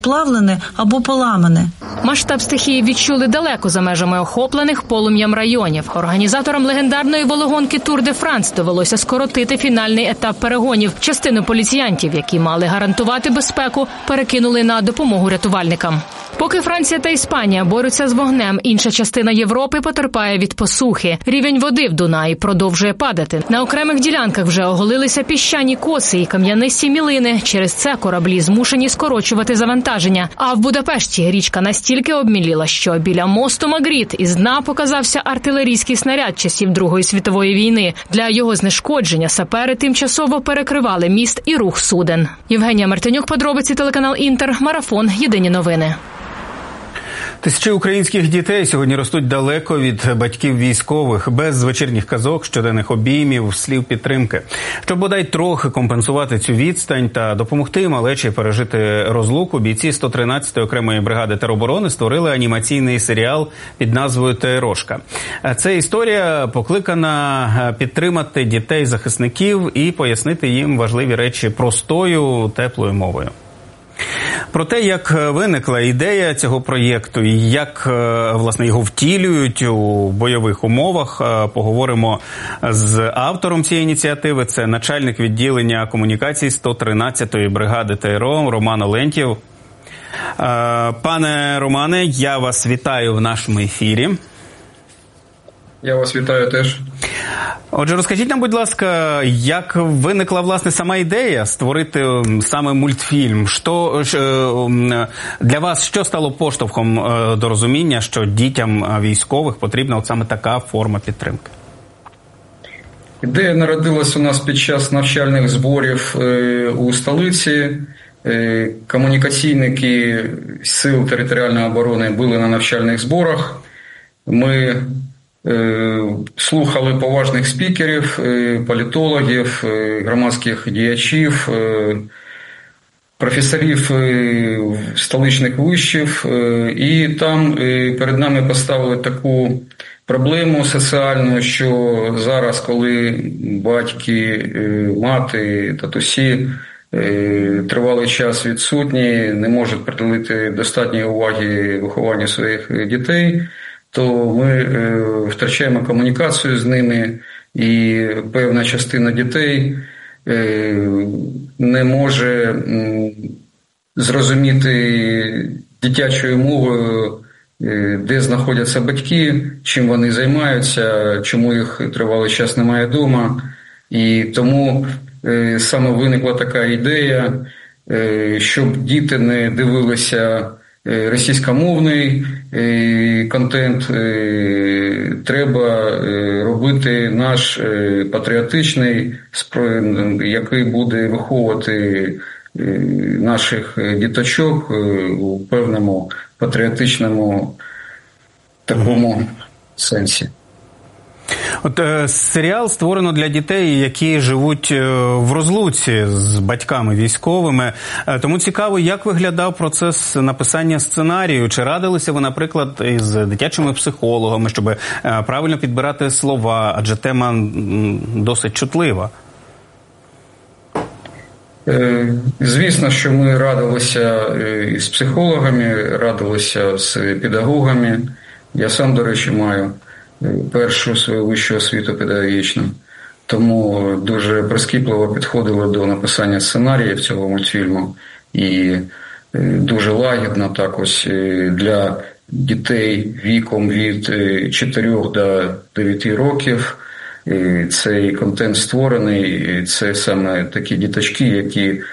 плавлене або поламане. Масштаб стихії відчули далеко за межами охоплених полум'ям районів. Організаторам легендарної велогонки «Тур де Франс» довелося скоротити фінальний етап перегонів. Частину поліціянтів, які мали гарантувати безпеку, перекинули на допомогу рятувальникам. Поки Франція та Іспанія борються з вогнем, інша частина Європи потерпає від посухи. Рівень води в Дунаї продовжує падати. На окремих ділянках вже оголилися піщані коси і кам'янисті мілини. Через це кораблі змушені скорочувати завантаження. А в Будапешті річка настільки обміліла, що біля мосту Магріт із дна показався артилерійський снаряд часів Другої світової війни. Для його знешкодження сапери тимчасово перекривали міст і рух суден. Євгенія Мартинюк, подробиці, телеканал «Інтер», Марафон, єдині новини. Тисячі українських дітей сьогодні ростуть далеко від батьків військових, без вечірніх казок, щоденних обіймів, слів підтримки. Щоб бодай трохи компенсувати цю відстань та допомогти малечі пережити розлуку, бійці 113-ї окремої бригади тероборони створили анімаційний серіал під назвою «ТРОшка». Це історія покликана підтримати дітей-захисників і пояснити їм важливі речі простою, теплою мовою. Про те, як виникла ідея цього проєкту і як, власне, його втілюють у бойових умовах, поговоримо з автором цієї ініціативи. Це начальник відділення комунікацій 113-ї бригади ТРО Роман Олентьєв. Пане Романе, я вас вітаю в нашому ефірі. Я вас вітаю теж. Отже, розкажіть нам, будь ласка, як виникла, власне, сама ідея створити саме мультфільм? Для вас що стало поштовхом до розуміння, що дітям військових потрібна от саме така форма підтримки? Ідея народилась у нас під час навчальних зборів у столиці. Комунікаційники Сил територіальної оборони були на навчальних зборах. Ми слухали поважних спікерів, політологів, громадських діячів, професорів столичних вишів, і там перед нами поставили таку проблему соціальну, що зараз, коли батьки, мати, татусі тривалий час відсутні, не можуть приділити достатньої уваги вихованню своїх дітей, то ми втрачаємо комунікацію з ними, і певна частина дітей не може зрозуміти дитячою мовою, де знаходяться батьки, чим вони займаються, чому їх тривалий час немає вдома. І тому саме виникла така ідея, щоб діти не дивилися російськомовний контент, треба робити наш патріотичний, який буде виховувати наших діточок у певному патріотичному такому сенсі. От серіал створено для дітей, які живуть в розлуці з батьками військовими. Тому цікаво, як виглядав процес написання сценарію? Чи радилися ви, наприклад, із дитячими психологами, щоб правильно підбирати слова, адже тема досить чутлива? Звісно, що ми радилися із психологами, радилися з педагогами. Я сам, до речі, маю першу свою вищу освіту педагогічну, тому дуже прискіпливо підходили до написання сценаріїв цього мультфільму і дуже лагідно так ось для дітей віком від 4 до 9 років цей контент створений. Це саме такі діточки, які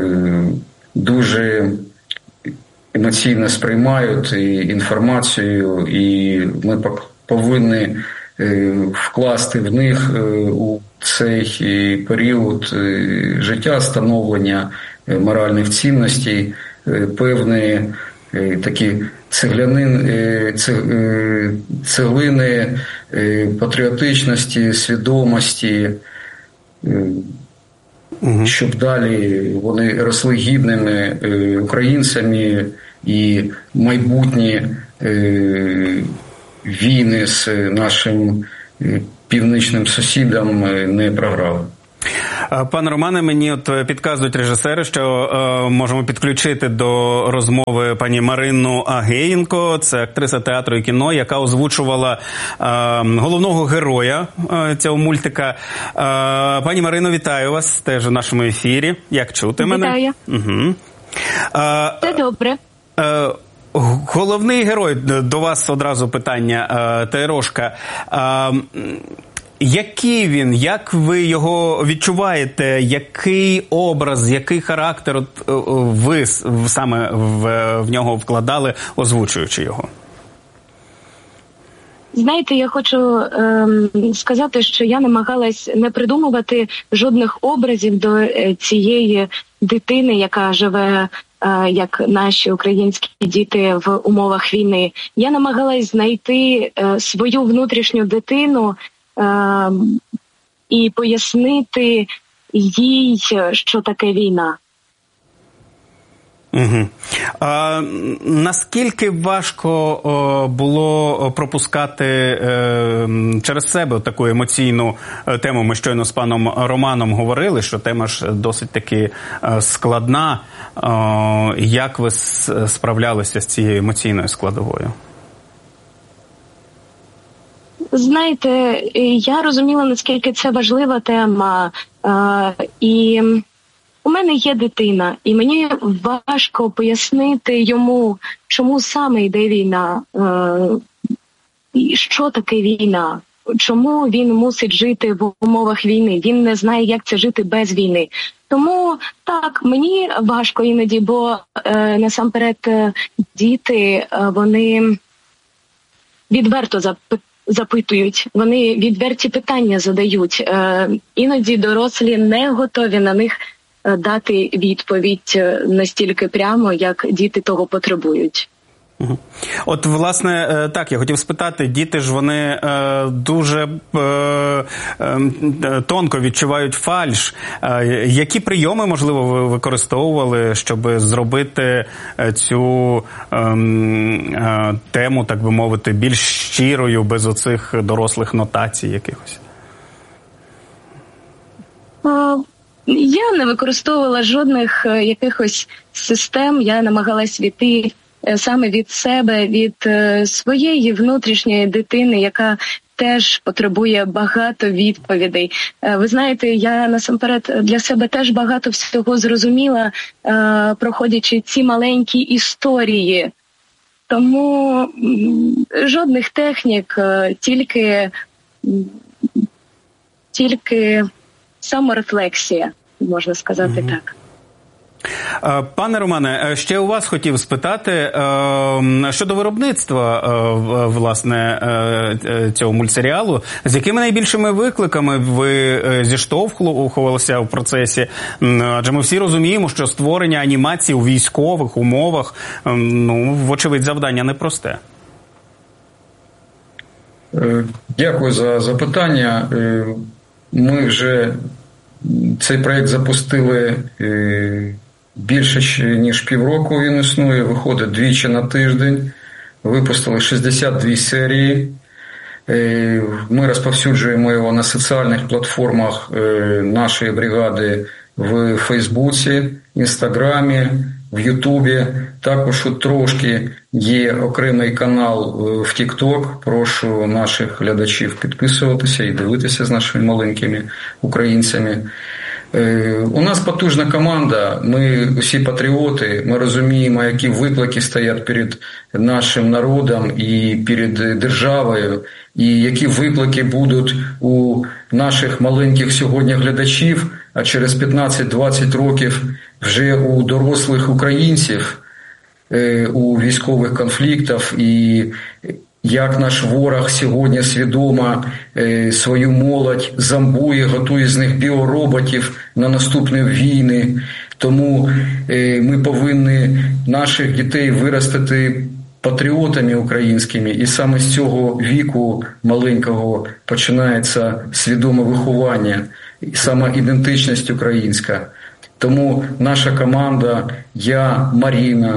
дуже емоційно сприймають інформацію, і ми повинні вкласти в них у цей період життя, становлення моральних цінностей, певні такі цеглини патріотичності, свідомості, щоб далі вони росли гідними українцями і майбутні війни з нашим північним сусідом не програли. Пане Романе, мені от підказують режисери, що можемо підключити до розмови пані Марину Агеєнко. Це актриса театру і кіно, яка озвучувала головного героя цього мультика. Пані Марино, вітаю вас теж у нашому ефірі. Як чути мене? Вітаю. Угу. Все добре. Головний герой, до вас одразу питання, Терошка. Який він? Як ви його відчуваєте? Який образ, який характер ви саме в нього вкладали, озвучуючи його? Знаєте, я хочу сказати, що я намагалась не придумувати жодних образів до цієї дитини, яка живе, як наші українські діти, в умовах війни. Я намагалась знайти свою внутрішню дитину і пояснити їй, що таке війна. Угу. Наскільки важко було пропускати через себе таку емоційну тему? Ми щойно з паном Романом говорили, що тема ж досить таки складна. Як ви справлялися з цією емоційною складовою? Знаєте, я розуміла, наскільки це важлива тема, і у мене є дитина, і мені важко пояснити йому, чому саме йде війна, і що таке війна, чому він мусить жити в умовах війни, він не знає, як це жити без війни. Тому, так, мені важко іноді, бо насамперед діти, вони відверто запитують, вони відверті питання задають. Іноді дорослі не готові на них дати відповідь настільки прямо, як діти того потребують. От, власне, так, я хотів спитати, діти ж вони дуже тонко відчувають фальш. Які прийоми, можливо, ви використовували, щоб зробити цю тему, так би мовити, більш щирою, без оцих дорослих нотацій якихось? Я не використовувала жодних якихось систем, я намагалась війти саме від себе, від своєї внутрішньої дитини, яка теж потребує багато відповідей. Ви знаєте, я насамперед для себе теж багато всього зрозуміла, проходячи ці маленькі історії. Тому жодних технік, тільки саморефлексія, можна сказати так. Пане Романе, ще у вас хотів спитати щодо виробництва, власне, цього мультсеріалу. З якими найбільшими викликами ви зіштовхувалися в процесі? Адже ми всі розуміємо, що створення анімації у військових умовах, вочевидь, завдання непросте. Дякую за запитання. Ми вже цей проєкт запустили більше, ніж півроку він існує, виходить двічі на тиждень, випустили 62 серії. Ми розповсюджуємо його на соціальних платформах нашої бригади в Фейсбуці, Інстаграмі, в Ютубі. Також трошки є окремий канал в Тік-Ток. Прошу наших глядачів підписуватися і дивитися з нашими маленькими українцями. У нас потужна команда, ми усі патріоти, ми розуміємо, які виклики стоять перед нашим народом і перед державою, і які виклики будуть у наших маленьких сьогодні глядачів, а через 15-20 років вже у дорослих українців, у військових конфліктах, і як наш ворог сьогодні свідомо свою молодь зомбує, готує з них біороботів на наступні війни. Тому ми повинні наших дітей виростити патріотами українськими, і саме з цього віку маленького починається свідоме виховання, саме ідентичність українська. Тому наша команда, я, Маріна,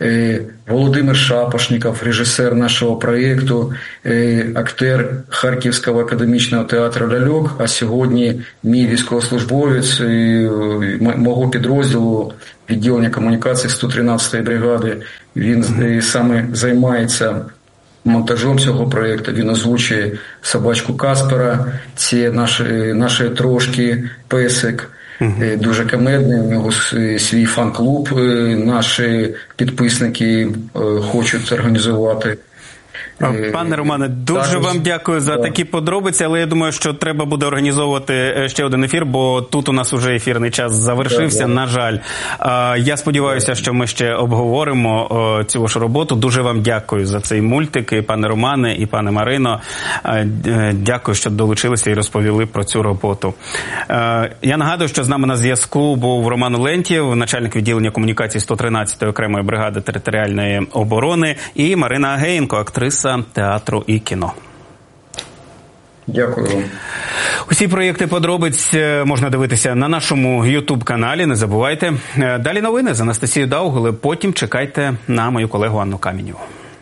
Володимир Шапошников, режиссер нашого проєкту, актер Харківського академічного театру «Ляльок», а сьогодні мій військовослужбовець мого підрозділу відділення комунікацій 113-ї бригади. Він саме займається монтажом цього проєкту. Він озвучує собачку Каспера, це наші трошки песик. Дуже комедний, у нього свій фан-клуб, наші підписники хочуть організувати. Пане Романе, дуже вам дякую за такі подробиці, але я думаю, що треба буде організовувати ще один ефір, бо тут у нас вже ефірний час завершився, на жаль. Я сподіваюся, що ми ще обговоримо цю вашу роботу. Дуже вам дякую за цей мультик, і пане Романе, і пане Марино. Дякую, що долучилися і розповіли про цю роботу. Я нагадую, що з нами на зв'язку був Роман Олентьєв, начальник відділення комунікацій 113-ї окремої бригади територіальної оборони, і Марина Агеєнко, актриса театру і кіно. Дякую вам. Усі проєкти подробиць можна дивитися на нашому YouTube-каналі, не забувайте. Далі новини з Анастасією Даугали, потім чекайте на мою колегу Анну Камінєву.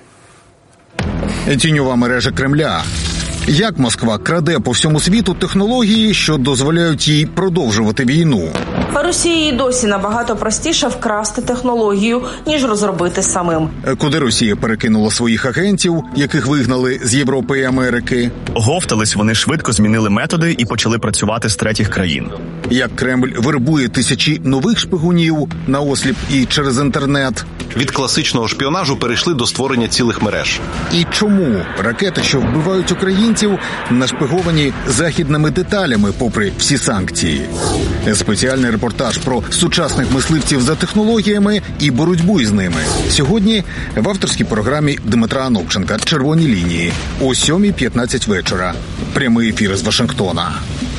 Тіньова мережа Кремля. Як Москва краде по всьому світу технології, що дозволяють їй продовжувати війну? Росії досі набагато простіше вкрасти технологію, ніж розробити самим. Куди Росія перекинула своїх агентів, яких вигнали з Європи і Америки? Говтались, вони швидко змінили методи і почали працювати з третіх країн. Як Кремль вербує тисячі нових шпигунів на осліп і через інтернет? Від класичного шпіонажу перейшли до створення цілих мереж. І чому ракети, що вбивають українців, нашпиговані західними деталями попри всі санкції? Спеціальний репортаж про сучасних мисливців за технологіями і боротьбу із ними. Сьогодні в авторській програмі Дмитра Анопченка «Червоні лінії» о 7:15 вечора. Прямий ефір з Вашингтона.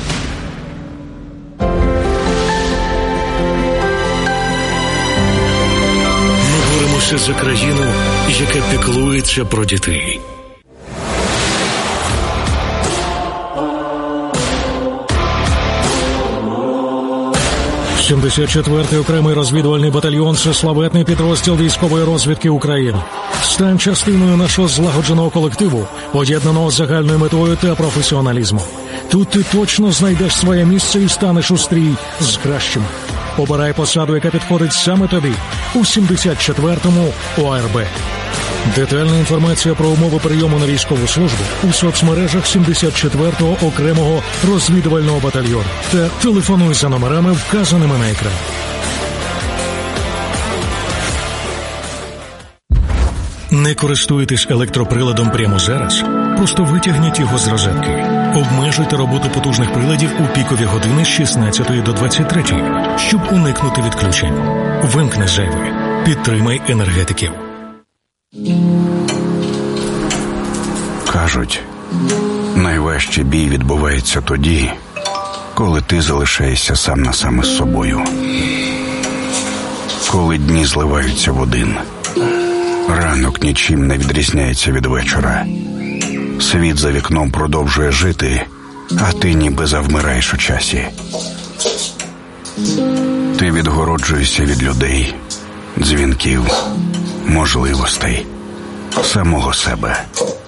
Ми боремося за країну, яка піклується про дітей. 74-й окремий розвідувальний батальйон – це славетний підрозділ військової розвідки України. Стань частиною нашого злагодженого колективу, поєднаного з загальною метою та професіоналізмом. Тут ти точно знайдеш своє місце і станеш у стрій з кращими. Обирай посаду, яка підходить саме тобі у 74-му ОРБ. Детальна інформація про умови прийому на військову службу у соцмережах 74-го окремого розвідувального батальйону та телефонуй за номерами, вказаними на екрані. Не користуєтесь електроприладом прямо зараз? Просто витягніть його з розетки. Обмежуйте роботу потужних приладів у пікові години з 16 до 23, щоб уникнути відключень. Вимкни зайве. Підтримай енергетиків. Кажуть, найважчий бій відбувається тоді, коли ти залишаєшся сам на сам із собою. Коли дні зливаються в один. Ранок нічим не відрізняється від вечора. Світ за вікном продовжує жити, а ти ніби завмираєш у часі. Ти відгороджуєшся від людей, дзвінків, можливостей, самого себе.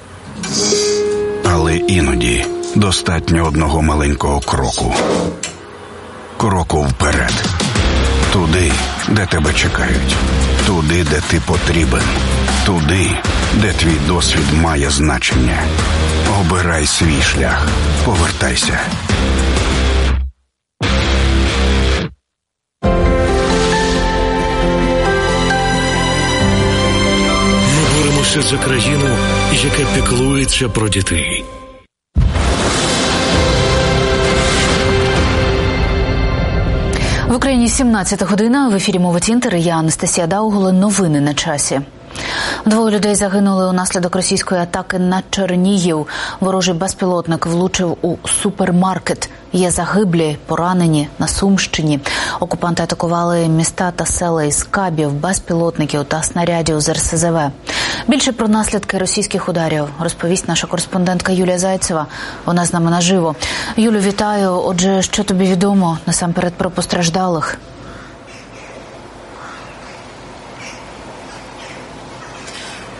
Але іноді достатньо одного маленького кроку. Кроку вперед. Туди, де тебе чекають. Туди, де ти потрібен. Туди, де твій досвід має значення. Обирай свій шлях. Повертайся. Ми боремося за країну, яка піклується про дітей. В Україні 17 година. В ефірі «Мова Тінтер». Я Анастасія Даугала. Новини на часі. 2 людей загинули унаслідок російської атаки на Чернігів. Ворожий безпілотник влучив у супермаркет. Є загиблі, поранені на Сумщині. Окупанти атакували міста та села із кабів, безпілотників та снарядів з РСЗВ. Більше про наслідки російських ударів розповість наша кореспондентка Юлія Зайцева. Вона з нами наживо. Юлю, вітаю. Отже, що тобі відомо насамперед про постраждалих?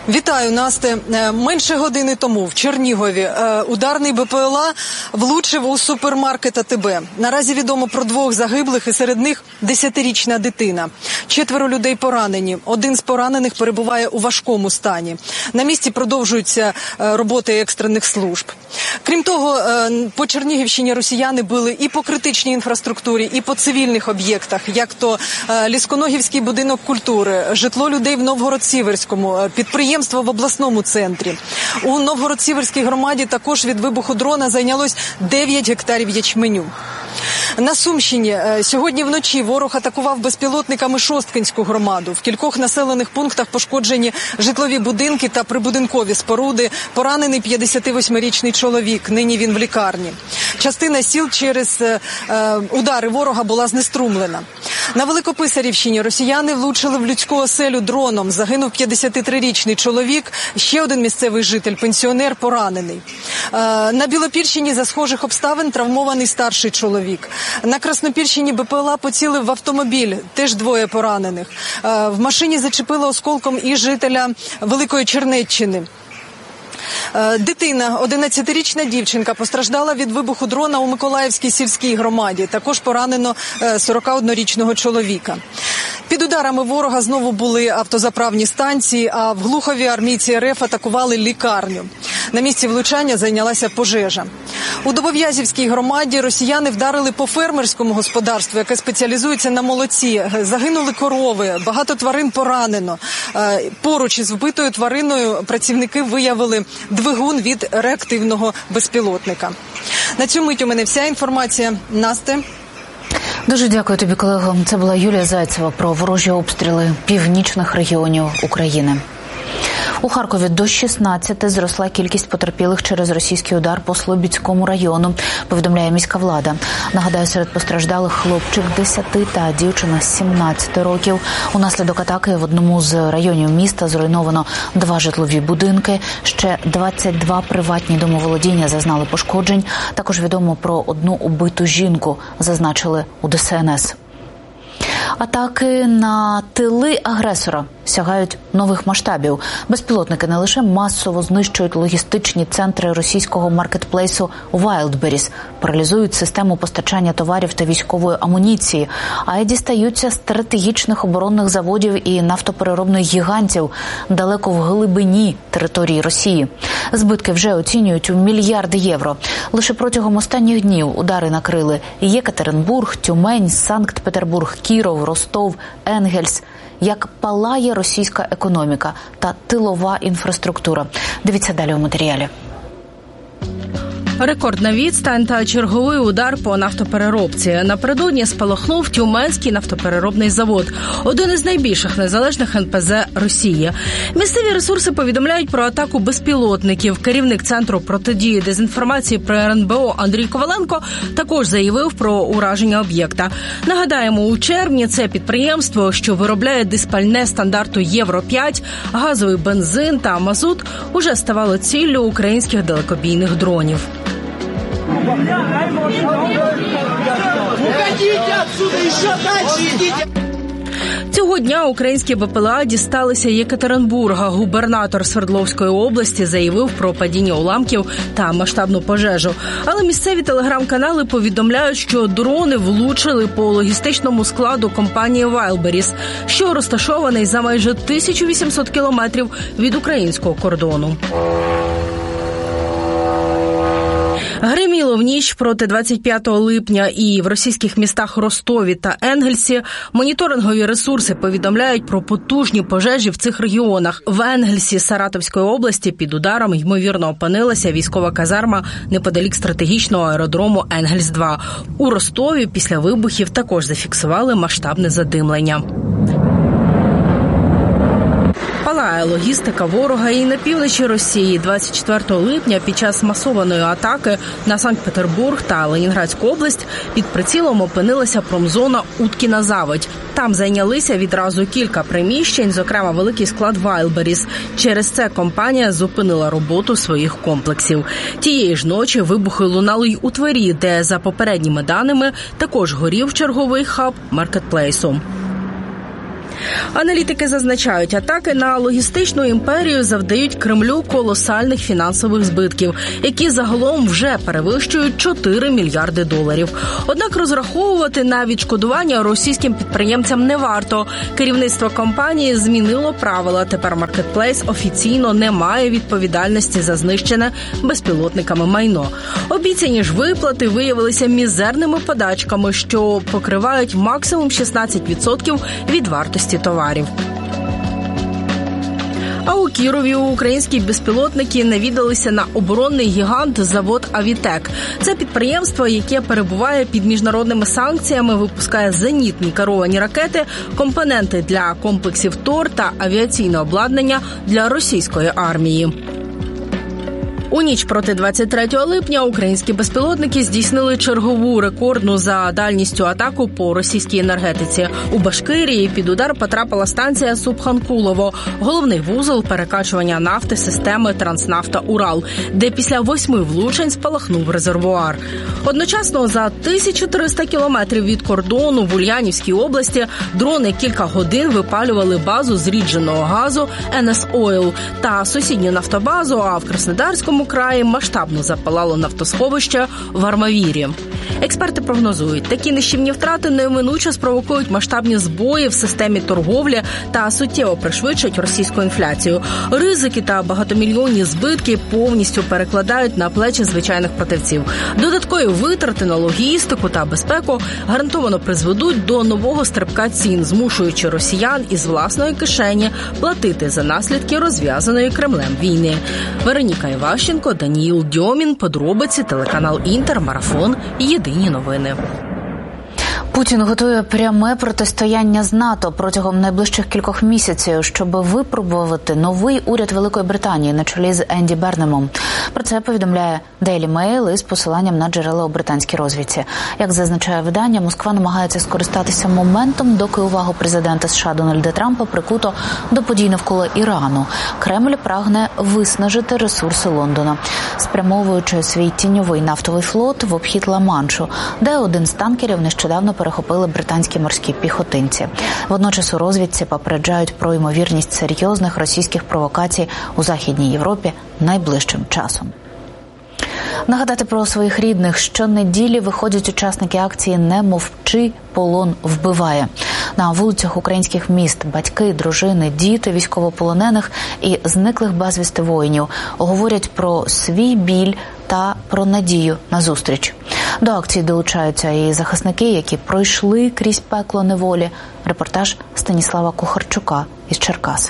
Вітаю, Насте. Менше години тому в Чернігові ударний БПЛА влучив у супермаркет АТБ. Наразі відомо про 2 загиблих, і серед них 10-річна дитина. 4 людей поранені. Один з поранених перебуває у важкому стані. На місці продовжуються роботи екстрених служб. Крім того, по Чернігівщині росіяни били і по критичній інфраструктурі, і по цивільних об'єктах, як то Лісконогівський будинок культури, житло людей в Новгород-Сіверському, підприємство в обласному центрі. У Новгород-Сіверській громаді також від вибуху дрона зайнялось 9 гектарів ячменю. На Сумщині сьогодні вночі ворог атакував безпілотниками Шосткинську громаду. В кількох населених пунктах пошкоджені житлові будинки та прибудинкові споруди. Поранений 58-річний чоловік. Нині він в лікарні. Частина сіл через удари ворога була знеструмлена. На Великописарівщині росіяни влучили в людську оселю дроном. Загинув 53-річний чоловік. Ще один місцевий житель, пенсіонер, поранений. На Білопільщині за схожих обставин травмований старший чоловік. На Краснопільщині БПЛА поцілив в автомобіль, теж 2 поранених. В машині зачепило осколком і жителя Великої Чернеччини. Дитина, 11-річна дівчинка, постраждала від вибуху дрона у Миколаївській сільській громаді. Також поранено 41-річного чоловіка. Під ударами ворога знову були автозаправні станції, а в Глухові армійці РФ атакували лікарню. На місці влучання зайнялася пожежа. У Добов'язівській громаді росіяни вдарили по фермерському господарству, яке спеціалізується на молоці. Загинули корови, багато тварин поранено. Поруч із вбитою твариною працівники виявили двигун від реактивного безпілотника. На цю мить у мене вся інформація. Насте. Дуже дякую тобі, колего. Це була Юлія Зайцева про ворожі обстріли північних регіонів України. У Харкові до 16 зросла кількість потерпілих через російський удар по Слобідському району, повідомляє міська влада. Нагадаю, серед постраждалих хлопчик 10 та дівчина 17 років. Унаслідок атаки в одному з районів міста зруйновано 2 житлові будинки. Ще 22 приватні домоволодіння зазнали пошкоджень. Також відомо про 1 убиту жінку, зазначили у ДСНС. Атаки на тили агресора сягають нових масштабів. Безпілотники не лише масово знищують логістичні центри російського маркетплейсу Wildberries, паралізують систему постачання товарів та військової амуніції, а й дістаються стратегічних оборонних заводів і нафтопереробних гігантів далеко в глибині території Росії. Збитки вже оцінюють у мільярди євро. Лише протягом останніх днів удари накрили Єкатеринбург, Тюмень, Санкт-Петербург, Кіров, Ростов, Енгельс. Як палає російська економіка та тилова інфраструктура. Дивіться далі у матеріалі. Рекордна відстань та черговий удар по нафтопереробці. Напередодні спалахнув Тюменський нафтопереробний завод, один із найбільших незалежних НПЗ Росії. Місцеві ресурси повідомляють про атаку безпілотників. Керівник Центру протидії дезінформації при РНБО Андрій Коваленко також заявив про ураження об'єкта. Нагадаємо, у червні це підприємство, що виробляє диспальне стандарту Євро-5, газовий бензин та мазут, уже ставало ціллю українських далекобійних дронів. Цього дня українські БПЛА дісталися Єкатеринбурга. Губернатор Свердловської області заявив про падіння уламків та масштабну пожежу. Але місцеві телеграм-канали повідомляють, що дрони влучили по логістичному складу компанії Wildberries, що розташований за майже 1800 кілометрів від українського кордону. Гриміло в ніч проти 25 липня і в російських містах Ростові та Енгельсі. Моніторингові ресурси повідомляють про потужні пожежі в цих регіонах. В Енгельсі Саратовської області під ударом, ймовірно, опинилася військова казарма неподалік стратегічного аеродрому Енгельс-2. У Ростові після вибухів також зафіксували масштабне задимлення. Палає логістика ворога і на півночі Росії. 24 липня під час масованої атаки на Санкт-Петербург та Ленінградську область під прицілом опинилася промзона Уткіна заводь. Там зайнялися відразу кілька приміщень, зокрема великий склад Wildberries. Через це компанія зупинила роботу своїх комплексів. Тієї ж ночі вибухи лунали й у Твері, де, за попередніми даними, також горів черговий хаб маркетплейсу. Аналітики зазначають, атаки на логістичну імперію завдають Кремлю колосальних фінансових збитків, які загалом вже перевищують 4 мільярди доларів. Однак розраховувати на відшкодування російським підприємцям не варто. Керівництво компанії змінило правила. Тепер Маркетплейс офіційно не має відповідальності за знищене безпілотниками майно. Обіцяні ж виплати виявилися мізерними подачками, що покривають максимум 16% від вартості товарів. А у Кірові українські безпілотники навідалися на оборонний гігант завод «Авітек». Це підприємство, яке перебуває під міжнародними санкціями, випускає зенітні керовані ракети, компоненти для комплексів ТОР та авіаційне обладнання для російської армії. У ніч проти 23 липня українські безпілотники здійснили чергову рекордну за дальністю атаку по російській енергетиці. У Башкирії під удар потрапила станція Субханкулово, головний вузол перекачування нафти системи «Транснафта-Урал», де після 8 влучень спалахнув резервуар. Одночасно за 1300 кілометрів від кордону в Ульянівській області дрони кілька годин випалювали базу зрідженого газу «НС Ойл» та сусідню нафтобазу, а в Краснодарському краї масштабно запалало нафтосховище в Армавірі. Експерти прогнозують, такі нищівні втрати неминуче спровокують масштабні збої в системі торговлі та суттєво пришвидшать російську інфляцію. Ризики та багатомільйонні збитки повністю перекладають на плечі звичайних продавців. Додаткові витрати на логістику та безпеку гарантовано призведуть до нового стрибка цін, змушуючи росіян із власної кишені платити за наслідки розв'язаної Кремлем війни. Вероніка Іващенко, Даніїл Дьомін, подробиці, телеканал «Інтер», Марафон, Єдині новини. Путін готує пряме протистояння з НАТО протягом найближчих кількох місяців, щоб випробувати новий уряд Великої Британії на чолі з Енді Бернемом. Про це повідомляє Daily Mail із посиланням на джерела у британській розвідці. Як зазначає видання, Москва намагається скористатися моментом, доки увагу президента США Дональда Трампа прикуто до подій навколо Ірану. Кремль прагне виснажити ресурси Лондона, спрямовуючи свій тіньовий нафтовий флот в обхід Ла-Маншу, де один з танкерів нещодавно перехопили британські морські піхотинці. Водночас у розвідці попереджають про ймовірність серйозних російських провокацій у Західній Європі найближчим часом. Нагадати про своїх рідних. Щонеділі виходять учасники акції «Не мовчи, полон вбиває». На вулицях українських міст батьки, дружини, діти військовополонених і зниклих безвісти воїнів говорять про свій біль та про надію на зустріч. До акції долучаються і захисники, які пройшли крізь пекло неволі. Репортаж Станіслава Кухарчука із Черкас.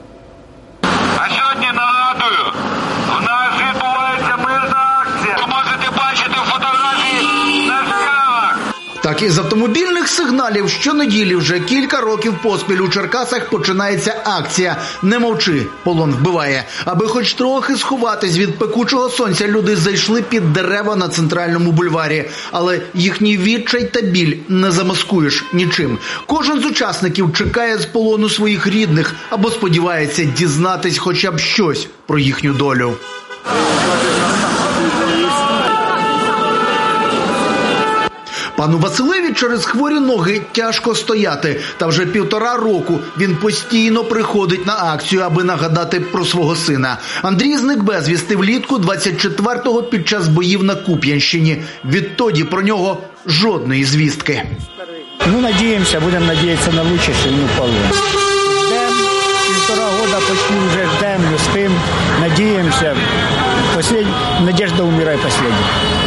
А сьогодні нагадую, в нас відбувається мирна акція. Ви можете бачити фотографії на скалах. Так, із автомобільних сигналів щонеділі вже кілька років поспіль у Черкасах починається акція «Не мовчи, полон вбиває». Аби хоч трохи сховатись від пекучого сонця, люди зайшли під дерева на Центральному бульварі. Але їхній відчай та біль не замаскуєш нічим. Кожен з учасників чекає з полону своїх рідних або сподівається дізнатись хоча б щось про їхню долю. Пану Василеві через хворі ноги тяжко стояти. Та вже 1,5 року він постійно приходить на акцію, аби нагадати про свого сина. Андрій зник безвісти влітку 24-го під час боїв на Куп'янщині. Відтоді про нього жодної звістки. Надіємося, будемо надіятися на лучше, що він у полон. Ждемо, 1,5 року почти вже ждемо, спимо, надіємося. Надежда умирає последня.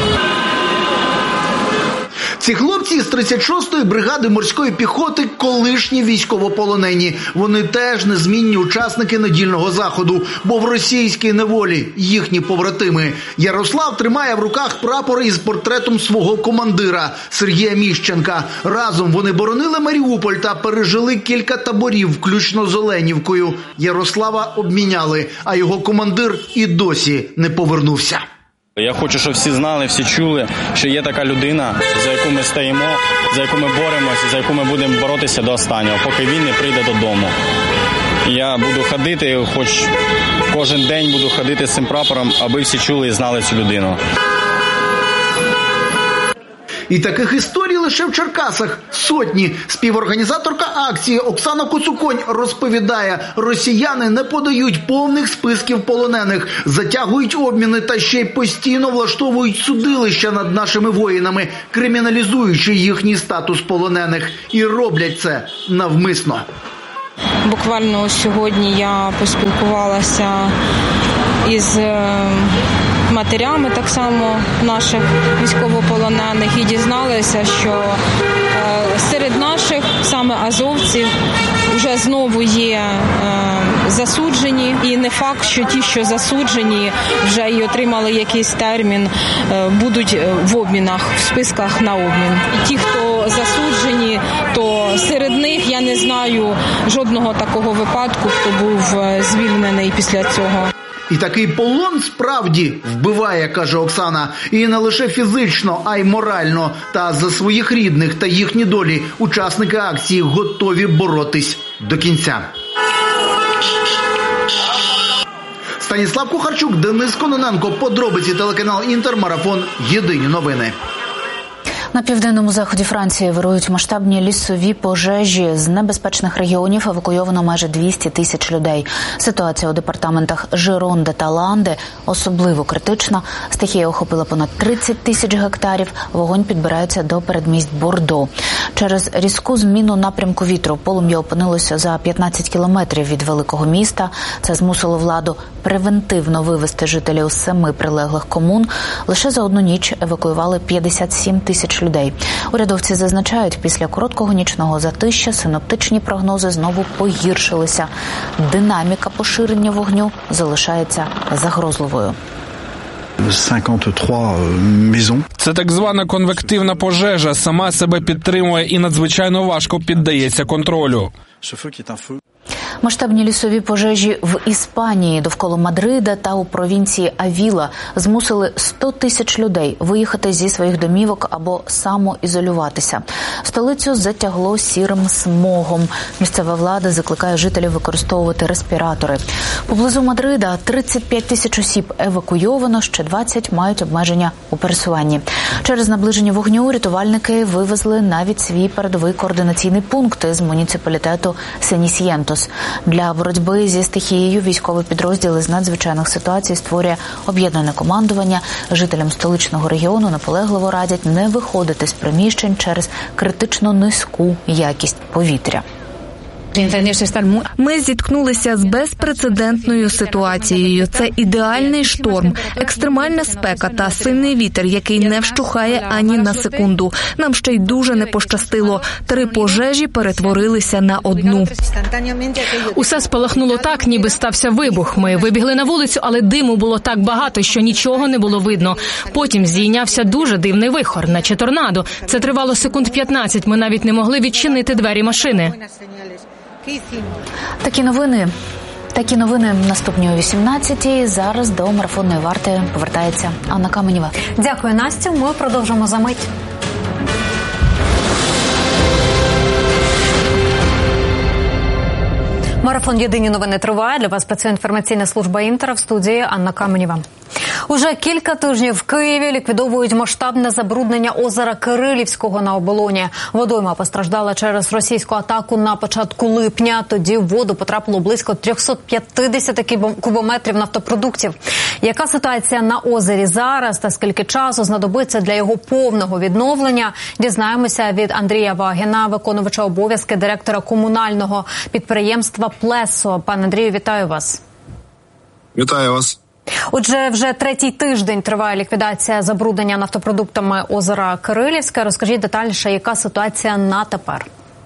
Ці хлопці із 36-ї бригади морської піхоти – колишні військовополонені. Вони теж незмінні учасники недільного заходу, бо в російській неволі їхні побратими. Ярослав тримає в руках прапор із портретом свого командира Сергія Міщенка. Разом вони боронили Маріуполь та пережили кілька таборів, включно з Оленівкою. Ярослава обміняли, а його командир і досі не повернувся. Я хочу, щоб всі знали, всі чули, що є така людина, за яку ми стоїмо, за яку ми боремося, за яку ми будемо боротися до останнього, поки він не прийде додому. І я буду ходити, хоч кожен день буду ходити з цим прапором, аби всі чули і знали цю людину. І таких історій лише в Черкасах сотні. Співорганізаторка акції Оксана Куцуконь розповідає, росіяни не подають повних списків полонених, затягують обміни та ще й постійно влаштовують судилища над нашими воїнами, криміналізуючи їхній статус полонених. І роблять це навмисно. Буквально сьогодні я поспілкувалася із матерями так само наших військовополонених і дізналася, що серед наших саме азовців вже знову є засуджені. І не факт, що ті, що засуджені, вже й отримали якийсь термін, будуть в обмінах, в списках на обмін. І ті, хто засуджені, то серед них я не знаю жодного такого випадку, хто був звільнений після цього. І такий полон справді вбиває, каже Оксана, і не лише фізично, а й морально. Та за своїх рідних та їхні долі учасники акції готові боротись до кінця. Станіслав Кухарчук, Денис Кононенко. Подробиці, телеканал «Інтер», марафон «Єдині новини». На південному заході Франції вирують масштабні лісові пожежі. З небезпечних регіонів евакуйовано майже 200 тисяч людей. Ситуація у департаментах Жеронде та Ланде особливо критична. Стихія охопила понад 30 тисяч гектарів. Вогонь підбирається до передмість Бордо. Через різку зміну напрямку вітру полум'я опинилося за 15 кілометрів від великого міста. Це змусило владу превентивно вивести жителів з 7 прилеглих комун. Лише за одну ніч евакуювали 57 тисяч людей. Урядовці зазначають, після короткого нічного затища синоптичні прогнози знову погіршилися. Динаміка поширення вогню залишається загрозливою. 53 maisons. Це так звана конвективна пожежа. Сама себе підтримує і надзвичайно важко піддається контролю. Масштабні лісові пожежі в Іспанії довкола Мадрида та у провінції Авіла змусили 100 тисяч людей виїхати зі своїх домівок або самоізолюватися. Столицю затягло сірим смогом. Місцева влада закликає жителів використовувати респіратори. Поблизу Мадрида 35 тисяч осіб евакуйовано, ще 20 мають обмеження у пересуванні. Через наближення вогню рятувальники вивезли навіть свій передовий координаційний пункт з муніципалітету Сенісьєнтос. Для боротьби зі стихією військовий підрозділ із надзвичайних ситуацій створює об'єднане командування. Жителям столичного регіону наполегливо радять не виходити з приміщень через критично низьку якість повітря. Ми зіткнулися з безпрецедентною ситуацією. Це ідеальний шторм, екстремальна спека та сильний вітер, який не вщухає ані на секунду. Нам ще й дуже не пощастило. 3 пожежі перетворилися на одну. Усе спалахнуло так, ніби стався вибух. Ми вибігли на вулицю, але диму було так багато, що нічого не було видно. Потім здійнявся дуже дивний вихор, наче торнадо. Це тривало секунд 15, ми навіть не могли відчинити двері машини. Такі новини наступні о 18-й. Зараз до марафонної варти повертається Анна Каменєва. Дякую, Настю. Ми продовжимо за мить. Марафон «Єдині новини» триває. Для вас працює інформаційна служба «Інтер», в студії Анна Каменєва. Уже кілька тижнів в Києві ліквідовують масштабне забруднення озера Кирилівського на Оболоні. Водойма постраждала через російську атаку на початку липня. Тоді в воду потрапило близько 350 кубометрів нафтопродуктів. Яка ситуація на озері зараз та скільки часу знадобиться для його повного відновлення, дізнаємося від Андрія Вагіна, виконувача обов'язки директора комунального підприємства «Плесо». Пане Андрію, вітаю вас. Вітаю вас. Отже, вже 3-й тиждень триває ліквідація забруднення нафтопродуктами озера Кирилівське. Розкажіть детальніше, яка ситуація на тепер?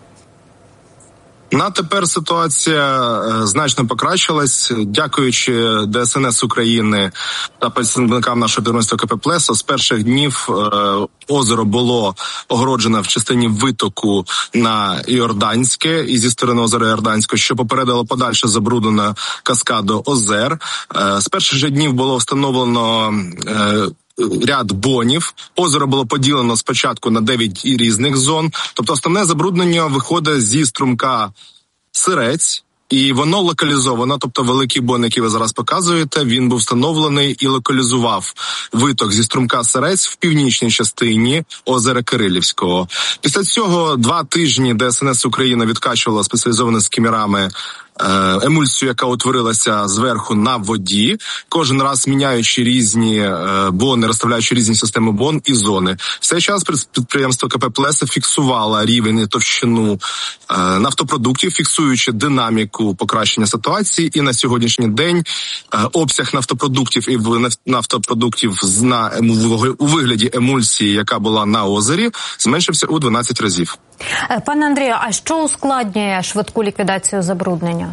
На тепер ситуація значно покращилась. Дякуючи ДСНС України та представникам нашого підприємства КП «Плесо», з перших днів озеро було огороджено в частині витоку на Йорданське і зі сторони озера Йорданського, що попередило подальше забруднення каскаду озер. З перших же днів було встановлено ряд бонів. Озеро було поділено спочатку на 9 різних зон. Тобто основне забруднення виходить зі струмка Сирець, І воно локалізовано, тобто великий бон, який ви зараз показуєте, він був встановлений і локалізував виток зі струмка Сирець в північній частині озера Кирилівського. Після цього 2 тижні ДСНС України відкачувала спеціалізованими скімерами емульсію, яка утворилася зверху на воді, кожен раз міняючи різні бони, розставляючи різні системи бон і зони. В цей час підприємство КП «Плеса» фіксувало рівень і товщину нафтопродуктів, фіксуючи динаміку покращення ситуації, і на сьогоднішній день обсяг нафтопродуктів і нафтопродуктів у вигляді емульсії, яка була на озері, зменшився у 12 разів. Пане Андрію, а що ускладнює швидку ліквідацію забруднення?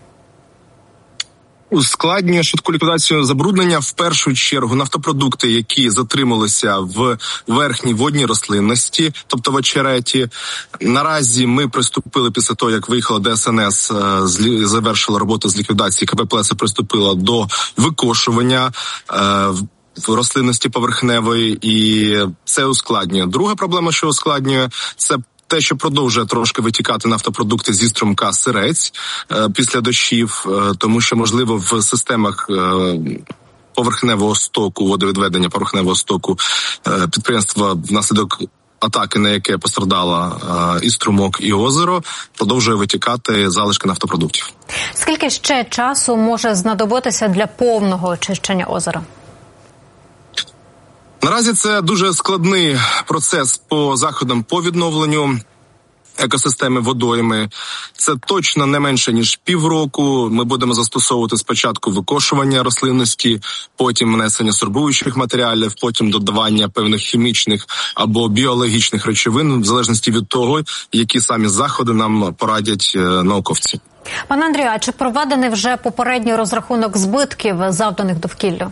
Ускладнює швидку ліквідацію забруднення в першу чергу нафтопродукти, які затрималися в верхній водній рослинності, тобто в очереті. Наразі ми приступили після того, як виїхала ДСНС, завершила роботу з ліквідації, КП «Плеса» приступила до викошування в рослинності поверхневої, і це ускладнює. Друга проблема, що ускладнює, це те, що продовжує трошки витікати нафтопродукти зі струмка Сирець після дощів, тому що, можливо, в системах поверхневого стоку, водовідведення поверхневого стоку підприємства внаслідок атаки, на яке постраждала і струмок, і озеро, продовжує витікати залишки нафтопродуктів. Скільки ще часу може знадобитися для повного очищення озера? Наразі це дуже складний процес по заходам по відновленню екосистеми водойми. Це точно не менше, ніж півроку. Ми будемо застосовувати спочатку викошування рослинності, потім внесення сорбуючих матеріалів, потім додавання певних хімічних або біологічних речовин, в залежності від того, які самі заходи нам порадять науковці. Пане Андрію, а чи проведений вже попередній розрахунок збитків, завданих довкіллю?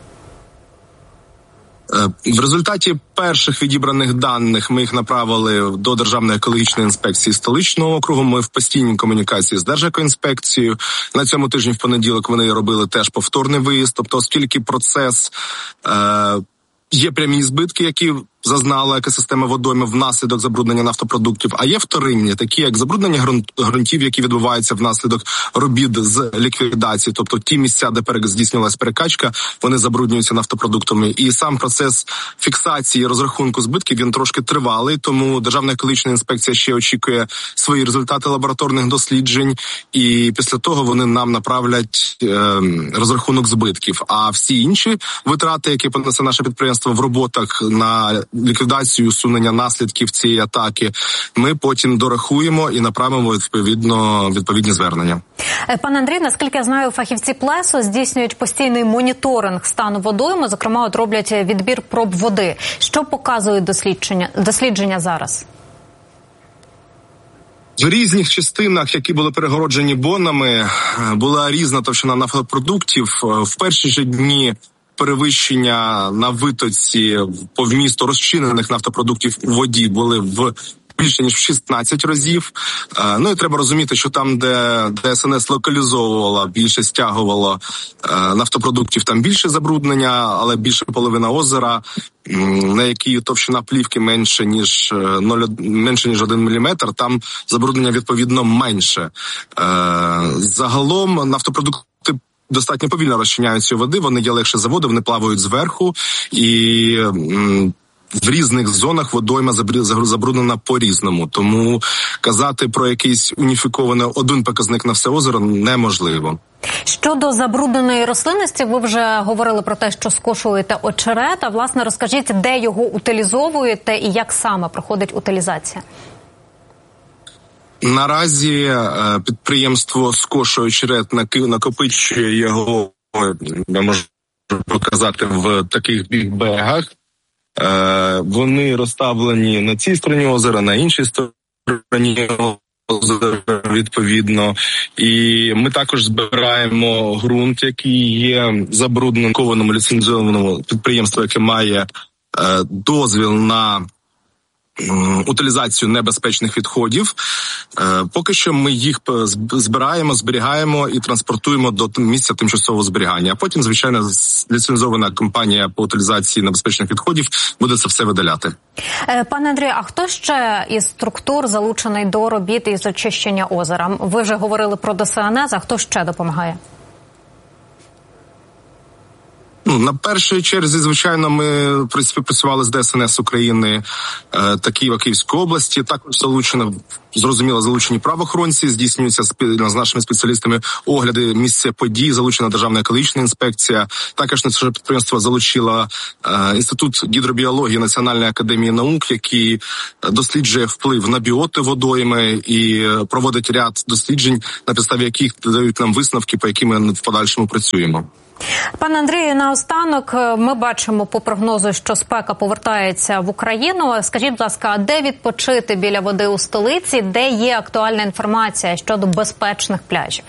В результаті перших відібраних даних ми їх направили до Державної екологічної інспекції столичного округу. Ми в постійній комунікації з Держекоінспекцією. На цьому тижні в понеділок вони робили теж повторний виїзд. Тобто, оскільки процес є прямі збитки, які зазнала екосистема водойми внаслідок забруднення нафтопродуктів, а є вторинні, такі як забруднення ґрунтів, які відбуваються внаслідок робіт з ліквідації, тобто ті місця, де здійснювалась перекачка, вони забруднюються нафтопродуктами. І сам процес фіксації, розрахунку збитків, він трошки тривалий, тому Державна екологічна інспекція ще очікує свої результати лабораторних досліджень, і після того вони нам направлять розрахунок збитків. А всі інші витрати, які понесе наше підприємство в роботах на ліквідацію, усунення наслідків цієї атаки, ми потім дорахуємо і направимо відповідні звернення. Пане Андрій, наскільки я знаю, фахівці Плесу здійснюють постійний моніторинг стану водойми, зокрема, от роблять відбір проб води. Що показують дослідження зараз? В різних частинах, які були перегороджені бонами, була різна товщина нафтопродуктів. В перші ж дні перевищення на витоці по вмісту розчинених нафтопродуктів у воді були в більше ніж в 16 разів. Ну і треба розуміти, що там, де ДСНС локалізовувала, більше стягувало нафтопродуктів, там більше забруднення, але більше половина озера, на якій товщина плівки менше ніж 1 міліметр, там забруднення відповідно менше. Загалом нафтопродукти достатньо повільно розчиняються у води, вони є легше за воду, вони плавають зверху, і в різних зонах водойма забруднена по-різному. Тому казати про якийсь уніфікований один показник на все озеро неможливо. Щодо забрудненої рослинності, ви вже говорили про те, що скошуєте очерет, а власне розкажіть, де його утилізовуєте і як саме проходить утилізація? Наразі підприємство скошує очерет, накопичує його, я можу показати, в таких бігбегах. Вони розставлені на цій стороні озера, на іншій стороні озера, відповідно. І ми також збираємо ґрунт, який є забрудненим ліцензованому підприємству, яке має дозвіл на утилізацію небезпечних відходів. Поки що ми їх збираємо, зберігаємо і транспортуємо до місця тимчасового зберігання. А потім, звичайно, ліцензована компанія по утилізації небезпечних відходів буде це все видаляти. Пане Андрію, а хто ще із структур залучений до робіт із очищення озера? Ви вже говорили про ДСНС, а хто ще допомагає? На першій черзі, звичайно, ми співпрацювали з ДСНС України та Києва-Київської області. Також залучені правоохоронці, здійснюються з нашими спеціалістами огляди місця подій, залучена Державна екологічна інспекція. Також наше підприємство залучило Інститут гідробіології Національної академії наук, який досліджує вплив на біоти водойми і проводить ряд досліджень, на підставі яких дають нам висновки, по яким ми в подальшому працюємо. Пане Андрію, наостанок ми бачимо по прогнозу, що спека повертається в Україну. Скажіть, будь ласка, де відпочити біля води у столиці, де є актуальна інформація щодо безпечних пляжів?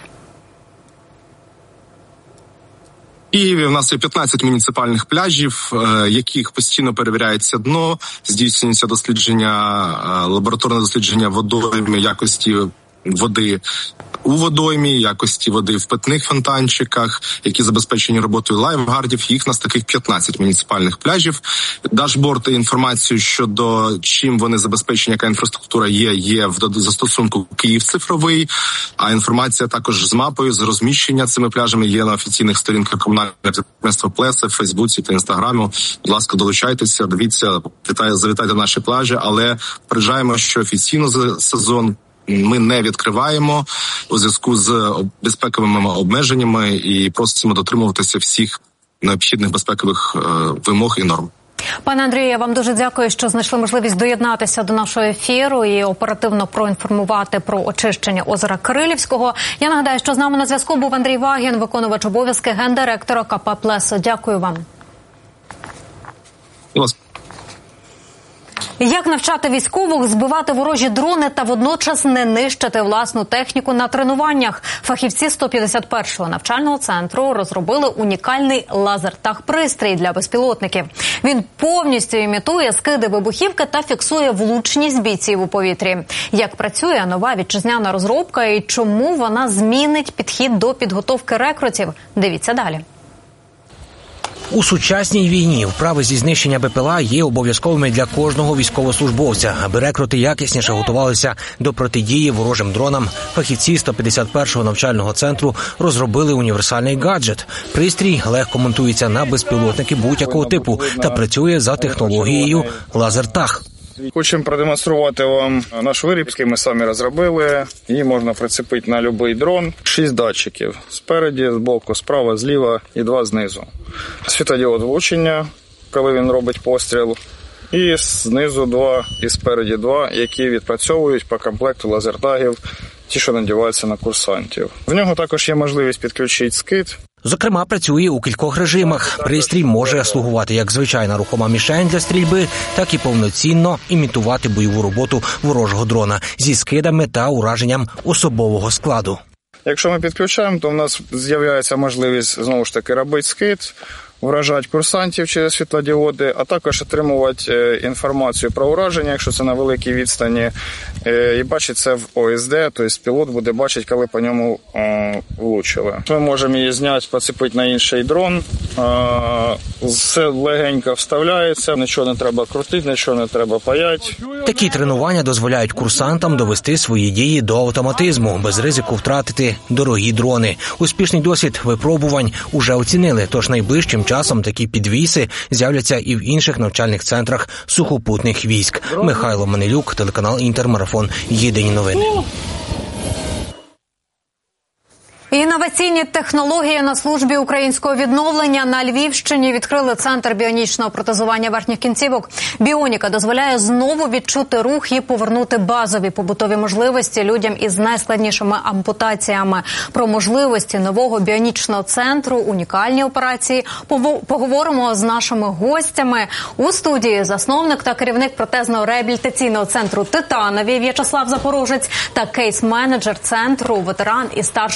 В Києві в нас є 15 муніципальних пляжів, яких постійно перевіряється дно, здійснюється лабораторне дослідження водойми, якості води у водоймі, якості води в питних фонтанчиках, які забезпечені роботою лайфгардів. Їх у нас таких 15 муніципальних пляжів. Дашборд і інформацію щодо чим вони забезпечені, яка інфраструктура є в застосунку Київ цифровий, а інформація також з мапою, з розміщення цими пляжами є на офіційних сторінках комунального підприємства Плеса в Фейсбуці та Інстаграмі. Будь ласка, долучайтеся, дивіться, завітайте наші пляжі, але попереджаємо, що офіційно за сезон ми не відкриваємо у зв'язку з безпековими обмеженнями і просимо дотримуватися всіх необхідних безпекових вимог і норм. Пане Андрію, я вам дуже дякую, що знайшли можливість доєднатися до нашого ефіру і оперативно проінформувати про очищення озера Кирилівського. Я нагадаю, що з нами на зв'язку був Андрій Вагін, виконувач обов'язки гендиректора КП «Плесо». Дякую вам. Як навчати військових збивати ворожі дрони та водночас не нищити власну техніку на тренуваннях? Фахівці 151-го навчального центру розробили унікальний лазертаг-пристрій для безпілотників. Він повністю імітує скиди вибухівки та фіксує влучність бійців у повітрі. Як працює нова вітчизняна розробка і чому вона змінить підхід до підготовки рекрутів? Дивіться далі. У сучасній війні вправи зі знищення БПЛА є обов'язковими для кожного військовослужбовця. Аби рекрути якісніше готувалися до протидії ворожим дронам, фахівці 151-го навчального центру розробили універсальний гаджет. Пристрій легко монтується на безпілотники будь-якого типу та працює за технологією лазертаг. Хочемо продемонструвати вам наш виріб, який ми самі розробили. Її можна прицепити на будь-який дрон. 6 датчиків. Спереді, збоку, справа, зліва і 2 знизу. Світодіод влучення, коли він робить постріл. І знизу 2, і спереді 2, які відпрацьовують по комплекту лазертагів, ті, що надіваються на курсантів. В нього також є можливість підключити скид. Зокрема, працює у кількох режимах. Пристрій може слугувати як звичайна рухома мішень для стрільби, так і повноцінно імітувати бойову роботу ворожого дрона зі скидами та ураженням особового складу. Якщо ми підключаємо, то в нас з'являється можливість, знову ж таки, робити скид, вражати курсантів через світлодіоди, а також отримувати інформацію про ураження, якщо це на великій відстані, і бачить це в ОСД, тобто пілот буде бачити, коли по ньому влучили. Ми можемо її зняти, поцепити на інший дрон, все легенько вставляється, нічого не треба крутити, нічого не треба паяти. Такі тренування дозволяють курсантам довести свої дії до автоматизму, без ризику втратити дорогі дрони. Успішний досвід випробувань уже оцінили, тож найближчим часом такі підвіси з'являться і в інших навчальних центрах сухопутних військ. Михайло Манилюк, телеканал «Інтермарафон». Єдині новини. Інноваційні технології на службі українського відновлення. На Львівщині відкрили центр біонічного протезування верхніх кінцівок. Біоніка дозволяє знову відчути рух і повернути базові побутові можливості людям із найскладнішими ампутаціями. Про можливості нового біонічного центру, унікальні операції поговоримо з нашими гостями. У студії засновник та керівник протезного реабілітаційного центру «Титанові» В'ячеслав Запорожець та кейс-менеджер центру, ветеран і старший бойовий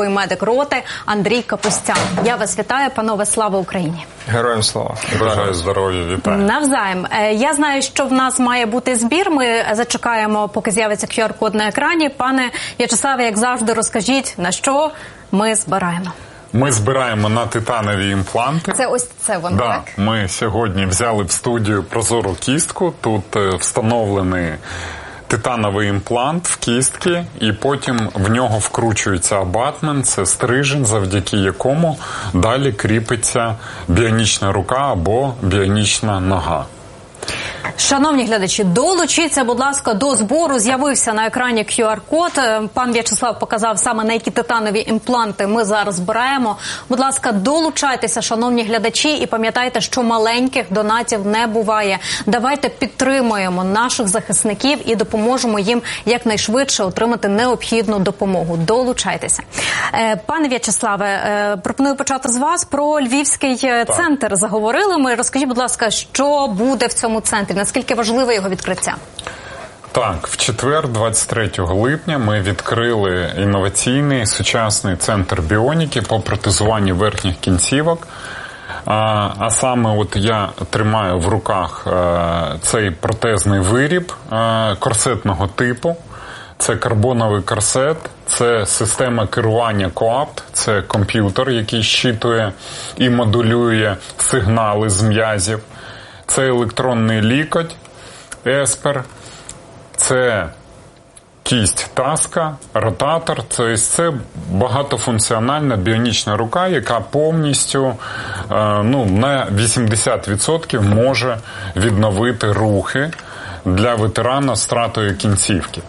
військовий медик роти Андрій Капустян. Я вас вітаю, панове, слава Україні! Героям слава! Бажаю здоров'я, вітаю! Навзаєм. Я знаю, що в нас має бути збір. Ми зачекаємо, поки з'явиться QR-код на екрані. Пане В'ячеславе, як завжди, розкажіть, на що ми збираємо. Ми збираємо на титанові імпланти. Це ось це воно, так? Ми сьогодні взяли в студію прозору кістку. Тут встановлений титановий імплант в кістки, і потім в нього вкручується абатмент, це стрижень, завдяки якому далі кріпиться біонічна рука або біонічна нога. Шановні глядачі, долучіться, будь ласка, до збору. З'явився на екрані QR-код. Пан В'ячеслав показав саме, на які титанові імпланти ми зараз збираємо. Будь ласка, долучайтеся, шановні глядачі, і пам'ятайте, що маленьких донатів не буває. Давайте підтримуємо наших захисників і допоможемо їм якнайшвидше отримати необхідну допомогу. Долучайтеся. Пане В'ячеславе, пропоную почати з вас. Про Львівський центр заговорили ми. Розкажіть, будь ласка, що буде в цьому центрі? Наскільки важливе його відкриття? Так, в четвер, 23 липня, ми відкрили інноваційний сучасний центр біоніки по протезуванню верхніх кінцівок. А саме от я тримаю в руках цей протезний виріб корсетного типу. Це карбоновий корсет, це система керування коапт, це комп'ютер, який щитує і модулює сигнали з м'язів. Це електронний лікоть, еспер, це кість таска, ротатор. Це багатофункціональна біонічна рука, яка повністю на 80% може відновити рухи для ветерана з втратою кінцівки.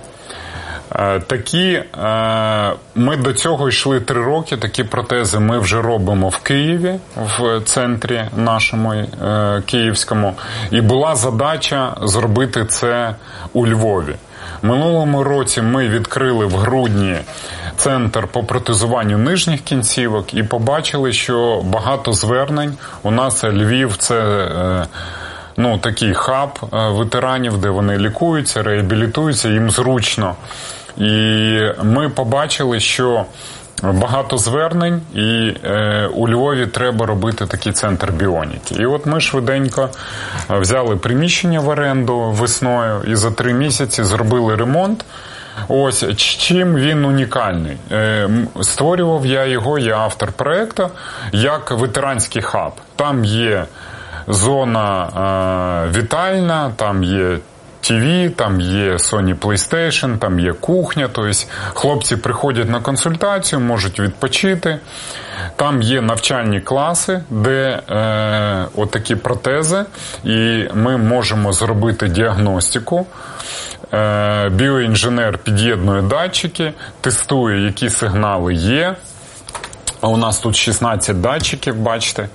Ми до цього йшли 3 роки, такі протези ми вже робимо в Києві, в центрі нашому київському, і була задача зробити це у Львові. Минулому році ми відкрили в грудні центр по протезуванню нижніх кінцівок і побачили, що багато звернень. У нас Львів – це такий хаб ветеранів, де вони лікуються, реабілітуються, їм зручно. І ми побачили, що багато звернень, і у Львові треба робити такий центр біоніки. І от ми швиденько взяли приміщення в оренду весною і за 3 місяці зробили ремонт. Ось чим він унікальний. Створював я його, я автор проєкту, як ветеранський хаб. Там є зона вітальна, там є ТВ, там є Sony PlayStation, там є кухня, тобто хлопці приходять на консультацію, можуть відпочити. Там є навчальні класи, де отакі протези, і ми можемо зробити діагностику. Біоінженер під'єднує датчики, тестує, які сигнали є. У нас тут 16 датчиків, бачите.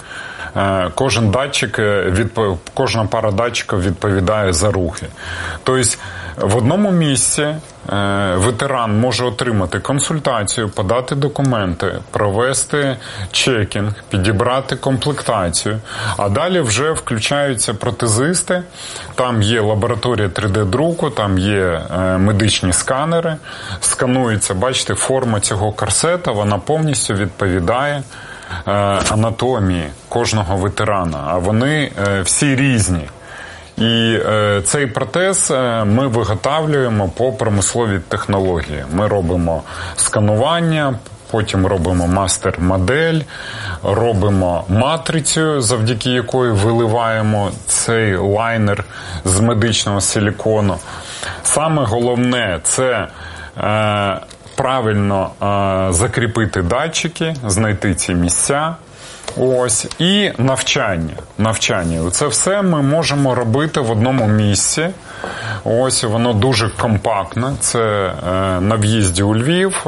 Кожна пара датчиків відповідає за рухи. Тобто в одному місці ветеран може отримати консультацію, подати документи, провести чекінг, підібрати комплектацію, а далі вже включаються протезисти, там є лабораторія 3D-друку, там є медичні сканери, сканується, бачите, форма цього корсета, вона повністю відповідає анатомії кожного ветерана, а вони всі різні. І цей протез ми виготовлюємо по промисловій технології. Ми робимо сканування, потім робимо мастер-модель, робимо матрицю, завдяки якої виливаємо цей лайнер з медичного силікону. Саме головне – це правильно закріпити датчики, знайти ці місця. Ось, і навчання. Це все ми можемо робити в одному місці. Ось, воно дуже компактне. Це на в'їзді у Львів,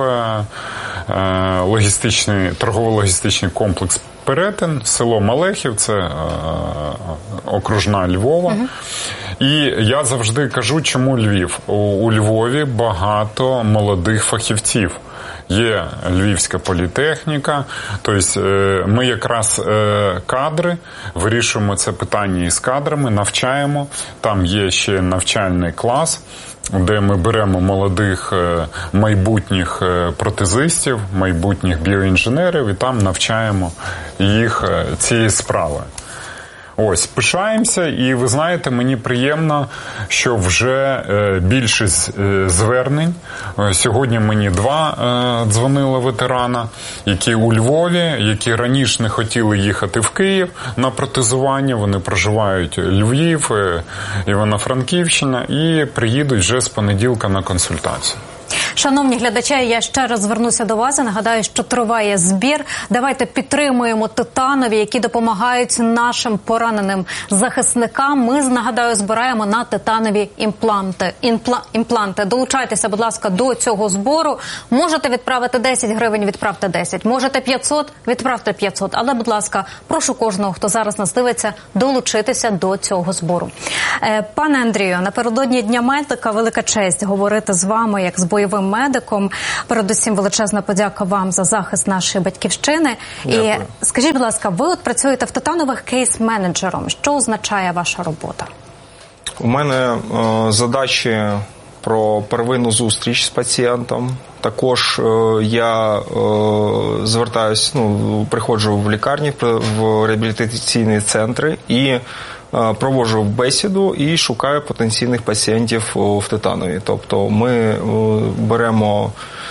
торгово-логістичний комплекс Перетин, село Малехів, це окружна Львова. І я завжди кажу, чому Львів. У Львові багато молодих фахівців. Є Львівська політехніка, тобто ми якраз кадри, вирішуємо це питання із кадрами, навчаємо, там є ще навчальний клас, де ми беремо молодих майбутніх протезистів, майбутніх біоінженерів і там навчаємо їх цієї справи. Ось, пишаємося, і ви знаєте, мені приємно, що вже більшість звернень. Сьогодні мені 2 дзвонили ветерана, які у Львові, які раніше не хотіли їхати в Київ на протезування. Вони проживають Львів, Івано-Франківщина і приїдуть вже з понеділка на консультацію. Шановні глядачі, я ще раз звернуся до вас. Нагадаю, що триває збір. Давайте підтримуємо титанові, які допомагають нашим пораненим захисникам. Ми, нагадаю, збираємо на титанові імпланти. Долучайтеся, будь ласка, до цього збору. Можете відправити 10 гривень, відправте 10. Можете 500, відправте 500. Але, будь ласка, прошу кожного, хто зараз нас дивиться, долучитися до цього збору. Пане Андрію, напередодні Дня медика велика честь говорити з вами, як з бойовим медиком. Передусім, величезна подяка вам за захист нашої батьківщини. Дякую. І скажіть, будь ласка, ви от працюєте в Титанових кейс-менеджером. Що означає ваша робота? У мене задачі про первинну зустріч з пацієнтом. Також я звертаюсь, приходжу в лікарні, в реабілітаційні центри і проводжу бесіду і шукаю потенційних пацієнтів в Титанові. Тобто ми беремо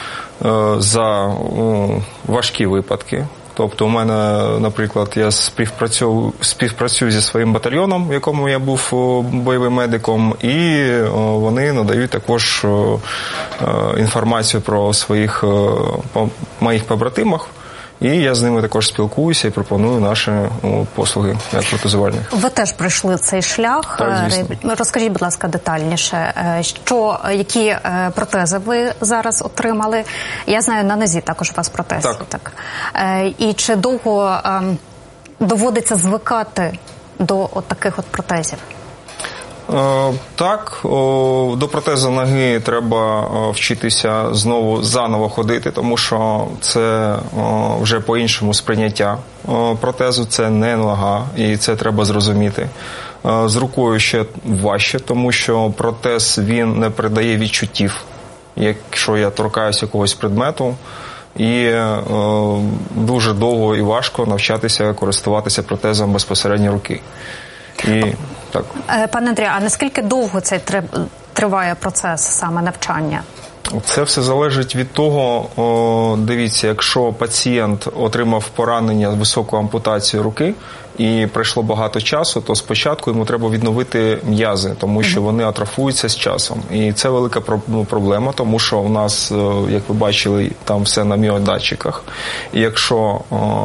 за важкі випадки. Тобто у мене, наприклад, я співпрацюю зі своїм батальйоном, в якому я був бойовим медиком, і вони надають також інформацію про моїх побратимах. І я з ними також спілкуюся і пропоную наші послуги як протезувальних. Ви теж пройшли цей шлях. Так, звісно. Розкажіть, будь ласка, детальніше, які протези ви зараз отримали? Я знаю, на нозі також у вас протез. Так. І чи довго доводиться звикати до таких протезів? Так, до протезу ноги треба вчитися заново ходити, тому що це вже по-іншому сприйняття протезу, це не нога, і це треба зрозуміти. З рукою ще важче, тому що протез, він не передає відчуттів, якщо я торкаюся якогось предмету, і дуже довго і важко навчатися користуватися протезом безпосередньо руки. Так. Пане Андрію, а наскільки довго цей триває процес саме навчання? Це все залежить від того, дивіться, якщо пацієнт отримав поранення, високу ампутацію руки і пройшло багато часу, то спочатку йому треба відновити м'язи, тому що вони атрофуються з часом. І це велика проблема, тому що у нас, як ви бачили, там все на міодатчиках. І якщо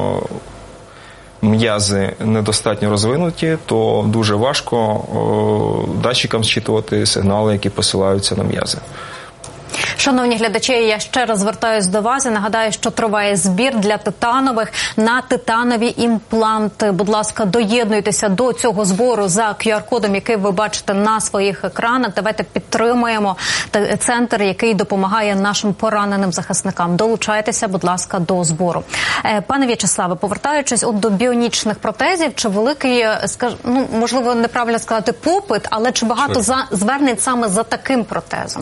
м'язи недостатньо розвинуті, то дуже важко датчикам зчитувати сигнали, які посилаються на м'язи. Шановні глядачі, я ще раз звертаюсь до вас і нагадаю, що триває збір для титанових на титанові імпланти. Будь ласка, доєднуйтеся до цього збору за QR-кодом, який ви бачите на своїх екранах. Давайте підтримуємо центр, який допомагає нашим пораненим захисникам. Долучайтеся, будь ласка, до збору. Пане В'ячеславе, повертаючись до біонічних протезів, чи великий, можливо, неправильно сказати, попит, але чи багато звернень саме за таким протезом?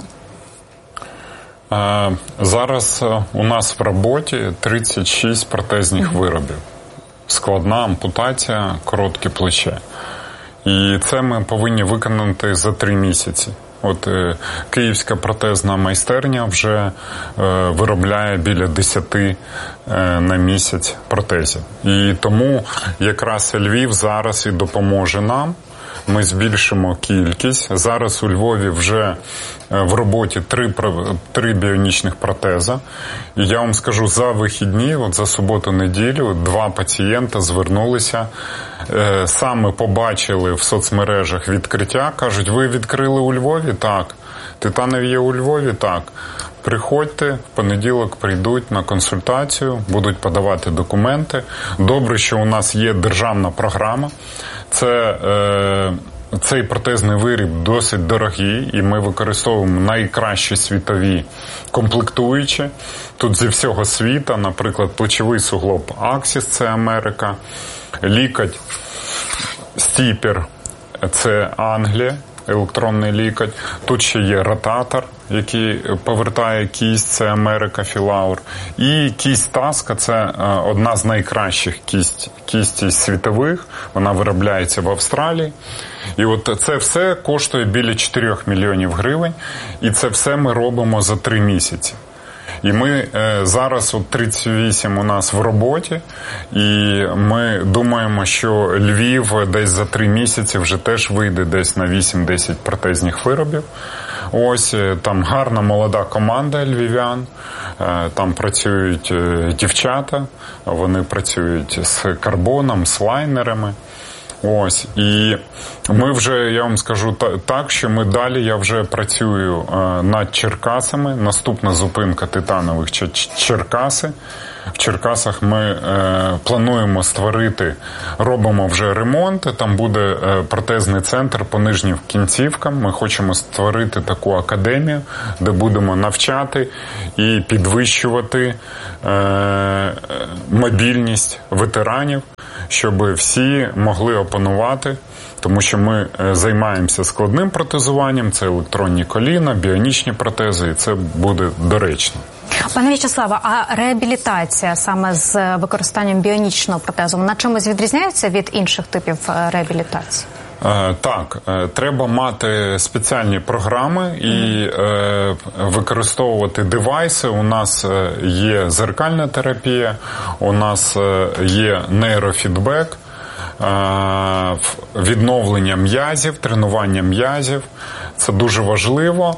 Зараз у нас в роботі 36 протезних виробів. Складна ампутація, коротке плече. І це ми повинні виконати за 3 місяці. От Київська протезна майстерня вже виробляє біля 10 на місяць протезів. І тому якраз Львів зараз і допоможе нам. Ми збільшимо кількість. Зараз у Львові вже в роботі 3 біонічних протеза. І я вам скажу, за вихідні, за суботу-неділю, 2 пацієнта звернулися, саме побачили в соцмережах відкриття, кажуть, ви відкрили у Львові? Так. Титанові є у Львові? Так. Приходьте, в понеділок прийдуть на консультацію, будуть подавати документи. Добре, що у нас є державна програма. Цей протезний виріб досить дорогий, і ми використовуємо найкращі світові комплектуючі. Тут зі всього світу, наприклад, плечовий суглоб Axis – це Америка, лікоть Стіпер – це Англія, електронний лікоть. Тут ще є ротатор, який повертає кість, це Америка Філаур. І кість Таска – це одна з найкращих кісті світових. Вона виробляється в Австралії. І от це все коштує біля 4 мільйонів гривень. І це все ми робимо за 3 місяці. І ми зараз, 38 у нас в роботі, і ми думаємо, що Львів десь за 3 місяці вже теж вийде десь на 8-10 протезних виробів. Ось, там гарна молода команда львів'ян, там працюють дівчата, вони працюють з карбоном, з лайнерами. Ось, і ми вже, я вам скажу так, що ми далі, я вже працюю над Черкасами. Наступна зупинка титанових Черкаси. В Черкасах ми плануємо створити, робимо вже ремонт, там буде протезний центр по нижнім кінцівкам. Ми хочемо створити таку академію, де будемо навчати і підвищувати мобільність ветеранів, щоб всі могли опанувати, тому що ми займаємося складним протезуванням, це електронні коліна, біонічні протези, і це буде доречно. Пане В'ячеславе, а реабілітація саме з використанням біонічного протезу, вона чимось відрізняється від інших типів реабілітації? Так, треба мати спеціальні програми і використовувати девайси. У нас є зеркальна терапія, у нас є нейрофідбек, відновлення м'язів, тренування м'язів. Це дуже важливо.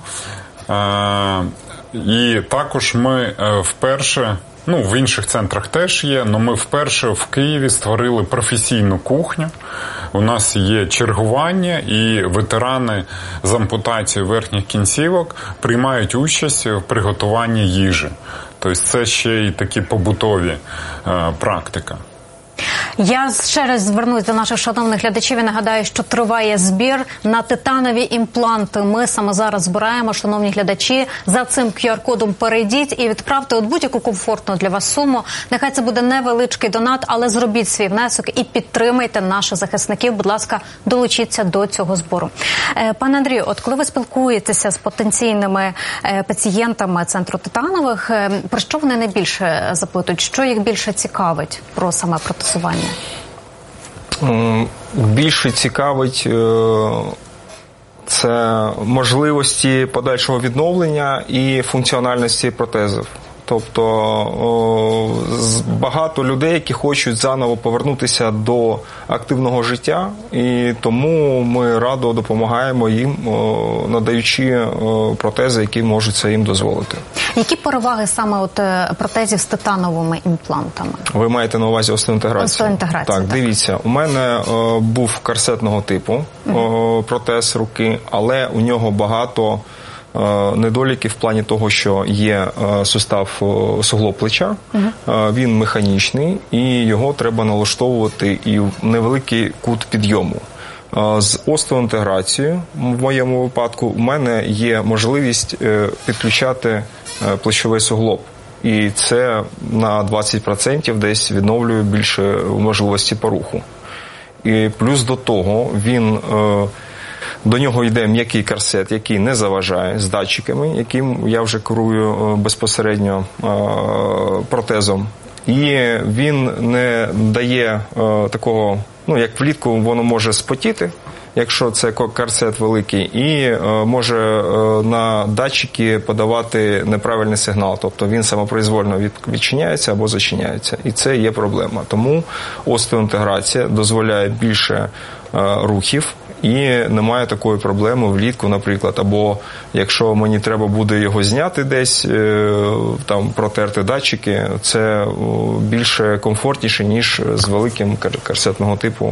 І також ми вперше, в інших центрах теж є, але ми вперше в Києві створили професійну кухню. У нас є чергування, і ветерани з ампутацією верхніх кінцівок приймають участь в приготуванні їжі. Тобто це ще й такі побутові практика. Я ще раз звернусь до наших шановних глядачів і нагадаю, що триває збір на титанові імпланти. Ми саме зараз збираємо, шановні глядачі. За цим QR-кодом перейдіть і відправте от будь-яку комфортну для вас суму. Нехай це буде невеличкий донат, але зробіть свій внесок і підтримайте наших захисників. Будь ласка, долучіться до цього збору. Пане Андрію, от коли ви спілкуєтеся з потенційними пацієнтами центру титанових, про що вони найбільше запитують? Що їх більше цікавить про саме протезування? Більше цікавить це можливості подальшого відновлення і функціональності протезів. Тобто багато людей, які хочуть заново повернутися до активного життя, і тому ми радо допомагаємо їм, надаючи протези, які можуть це їм дозволити. Які переваги саме протезів з титановими імплантами? Ви маєте на увазі остеоінтеграцію? Остеоінтеграцію, так. Дивіться, у мене був корсетного типу протез руки, але у нього багато недоліки в плані того, що є сустав суглоб плеча, він механічний, і його треба налаштовувати і в невеликий кут підйому. З остеоінтеграцією, в моєму випадку, у мене є можливість підключати плечовий суглоб. І це на 20% десь відновлює більше можливості по руху. І плюс до того, до нього йде м'який корсет, який не заважає, з датчиками, яким я вже керую безпосередньо протезом. І він не дає такого, як влітку воно може спотіти, якщо це корсет великий, і може на датчики подавати неправильний сигнал. Тобто він самопроізвольно відчиняється або зачиняється. І це є проблема. Тому остеоінтеграція дозволяє більше рухів, і немає такої проблеми влітку, наприклад, або якщо мені треба буде його зняти десь, там протерти датчики, це більше комфортніше, ніж з великим корсетного типу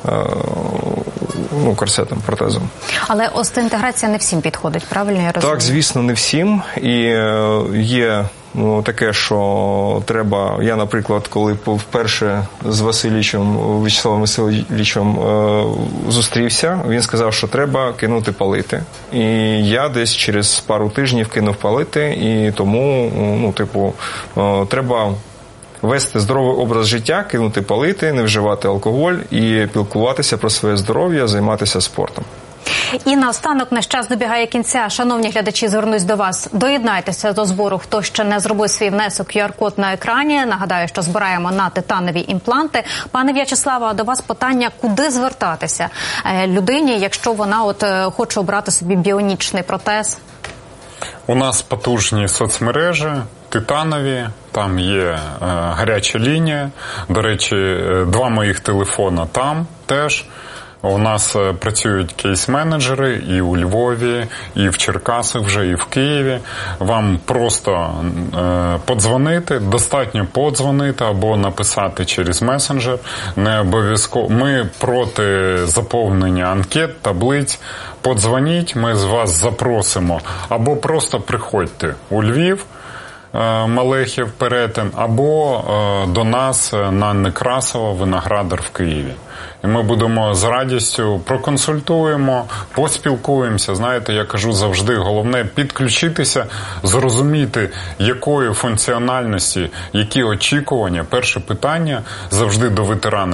корсетом, протезом. Але остеоінтеграція не всім підходить, правильно я розумію? Так, звісно, не всім. І є таке, що треба, я, наприклад, коли вперше з В'ячеславом Васильовичем зустрівся, він сказав, що треба кинути палити. І я десь через пару тижнів кинув палити, і тому, треба вести здоровий образ життя, кинути палити, не вживати алкоголь і піклуватися про своє здоров'я, займатися спортом. І наостанок наш час добігає кінця. Шановні глядачі, звернусь до вас. Доєднайтеся до збору, хто ще не зробив свій внесок. QR-код на екрані. Нагадаю, що збираємо на титанові імпланти. Пане В'ячеславе, до вас питання, куди звертатися людині, якщо вона хоче обрати собі біонічний протез? У нас потужні соцмережі, титанові, там є гаряча лінія. До речі, 2 моїх телефона там теж. У нас працюють кейс-менеджери і у Львові, і в Черкасах вже, і в Києві. Вам просто подзвонити, достатньо подзвонити або написати через месенджер. Не обов'язково. Ми проти заповнення анкет, таблиць. Подзвоніть, ми з вас запросимо. Або просто приходьте у Львів, Малехів, Перетин, або до нас на Некрасова, Виноградар в Києві. І ми будемо з радістю проконсультуємо, поспілкуємося. Знаєте, я кажу завжди, головне підключитися, зрозуміти, якої функціональності, які очікування. Перше питання завжди до ветерана.